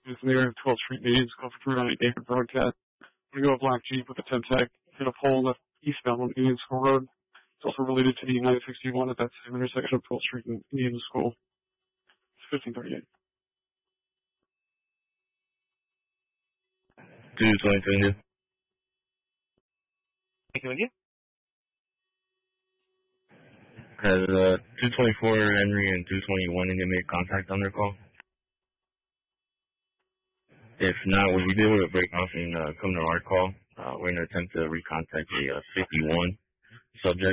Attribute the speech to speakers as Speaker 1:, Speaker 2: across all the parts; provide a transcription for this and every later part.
Speaker 1: It's in the area of 12th Street, Indian School for 398 acre broadcast. We go a black Jeep with a 10 tech, hit a pole left eastbound on Indian School Road. It's also related to the United 61 at that same intersection of 12th Street and Indian School. It's 1538.
Speaker 2: 222.
Speaker 3: Thank you, India.
Speaker 2: Has 224 Henry and 221 India made contact on their call? If not, would you be able to break off and come to our call? We're going to attempt to recontact the 51 subject.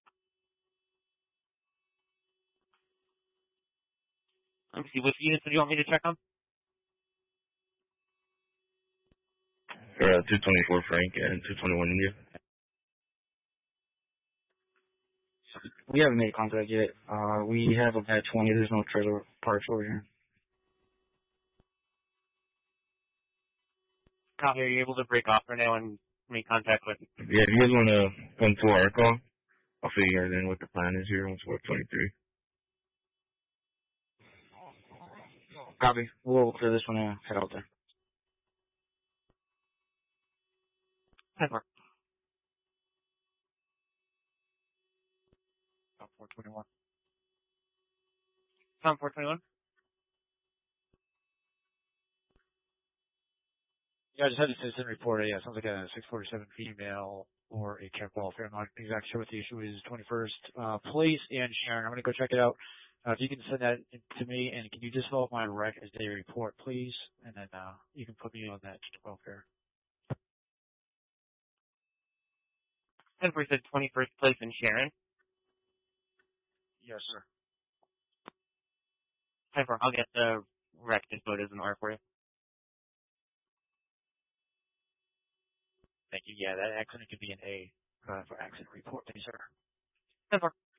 Speaker 3: Let me see, which units do you want me to check on?
Speaker 2: 224 Frank and 221 India.
Speaker 4: We haven't made contact yet. We have about 20. There's no trailer parks over here.
Speaker 3: Copy, are you able to break off right now and make contact with?
Speaker 2: Yeah, if you guys want to come to our call, I'll figure then what the plan is here on 423.
Speaker 4: Copy. We'll clear this one and head out there.
Speaker 3: 10-4. 421. 421.
Speaker 5: Yeah, I just had a citizen report. Yeah, sounds like a 647 female or a camp welfare. I'm not exactly sure what the issue is. 21st Place and Sharon. I'm going to go check it out. If you can send that to me, and can you just fill out my rec as a report, please? And then you can put me on that welfare.
Speaker 3: 10-4 said 21st Place in Sharon.
Speaker 5: Yes, sir.
Speaker 3: 10-4, I'll get the rec photos in order for you.
Speaker 5: Thank you. Yeah, that accident could be an A for accident report. Thank you, sir.
Speaker 3: 10-4.